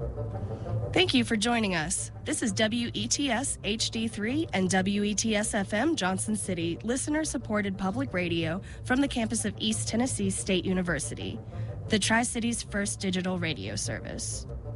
Thank you for joining us. This is WETS HD3 and WETS FM Johnson City, listener-supported public radio from the campus of East Tennessee State University, the Tri-City's first digital radio service.